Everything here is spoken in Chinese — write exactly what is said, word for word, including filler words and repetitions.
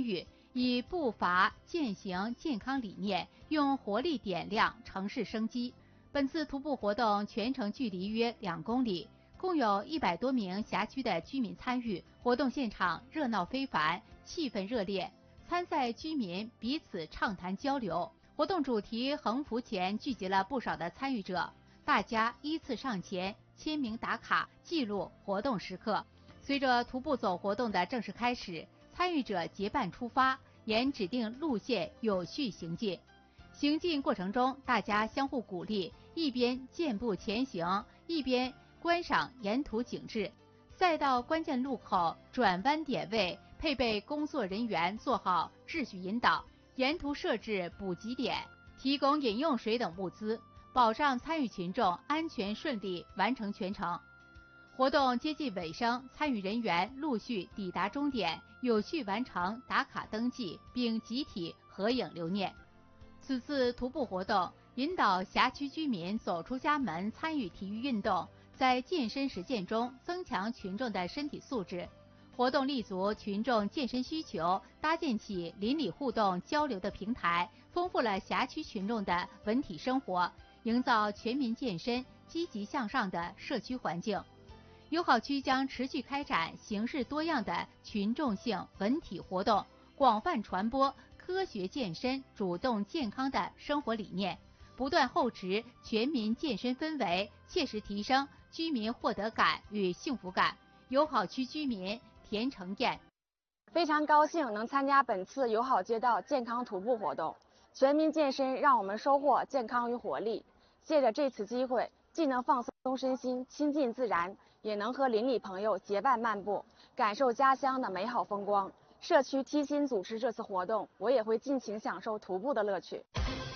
域，以步伐践行健康理念，用活力点亮城市生机。本次徒步活动全程距离约两公里，共有一百多名辖区的居民参与。活动现场热闹非凡，气氛热烈，参赛居民彼此畅谈交流。活动主题横幅前聚集了不少的参与者，大家依次上前签名打卡，记录活动时刻。随着徒步走活动的正式开始，参与者结伴出发，沿指定路线有序行进。行进过程中，大家相互鼓励，一边健步前行，一边观赏沿途景致。赛道关键路口转弯点位配备工作人员做好秩序引导，沿途设置补给点，提供饮用水等物资，保障参与群众安全顺利完成全程。活动接近尾声，参与人员陆续抵达终点，有序完成打卡登记，并集体合影留念。此次徒步活动引导辖区居民走出家门，参与体育运动，在健身实践中增强群众的身体素质。活动立足群众健身需求，搭建起邻里互动交流的平台，丰富了辖区群众的文体生活，营造全民健身、积极向上的社区环境。友好区将持续开展形式多样的群众性文体活动，广泛传播科学健身、主动健康的生活理念，不断厚植全民健身氛围，切实提升居民获得感与幸福感。友好区居民田成燕： 非常高兴能参加本次友好街道健康徒步活动，全民健身让我们收获健康与活力。借着这次机会，既能放松身心、亲近自然，也能和邻里朋友结伴漫步，感受家乡的美好风光。社区贴心组织这次活动，我也会尽情享受徒步的乐趣。